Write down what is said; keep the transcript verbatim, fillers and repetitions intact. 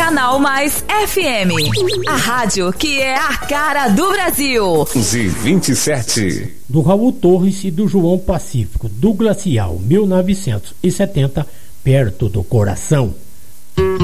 Canal Mais F M. A rádio que é a cara do Brasil. onze e vinte e sete. Do Raul Torres e do João Pacífico, do Glacial, mil novecentos e setenta, perto do coração.